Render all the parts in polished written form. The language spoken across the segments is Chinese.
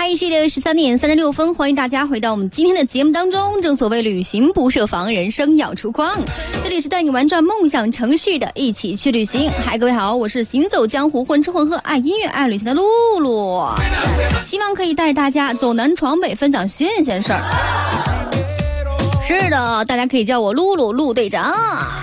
已是13点36分，欢迎大家回到我们今天的节目当中。正所谓旅行不设防，人生要出框。这里是带你玩转梦想城市的一起去旅行。嗨，各位好，我是行走江湖混吃混喝爱音乐爱旅行的露露，希望可以带大家走南闯北，分享新鲜事儿。是的，大家可以叫我露露陆队长。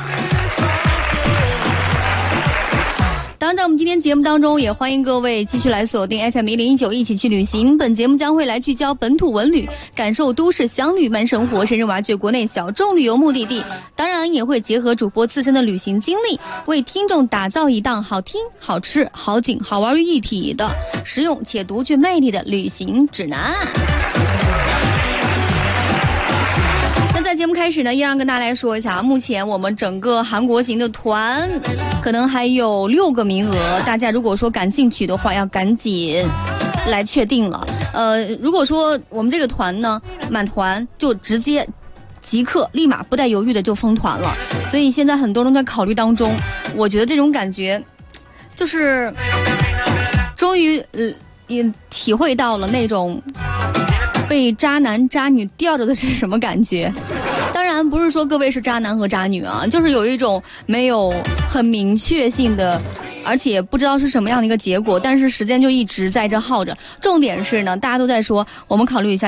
当然在我们今天节目当中，也欢迎各位继续来锁定 FM1019一起去旅行。本节目将会来聚焦本土文旅，感受都市乡旅慢生活，深入挖掘国内小众旅游目的地。当然也会结合主播自身的旅行经历，为听众打造一档好听、好吃、好景、好玩于一体的实用且独具魅力的旅行指南。在节目开始呢，依然跟大家来说一下，目前我们整个韩国行的团可能还有6个名额，大家如果说感兴趣的话，要赶紧来确定了。如果说我们这个团呢满团，就直接即刻立马不带犹豫的就封团了，所以现在很多人在考虑当中。我觉得这种感觉就是终于也体会到了那种被渣男渣女吊着的是什么感觉。当然不是说各位是渣男和渣女啊，就是有一种没有很明确性的，而且不知道是什么样的一个结果，但是时间就一直在这耗着。重点是呢，大家都在说我们考虑一下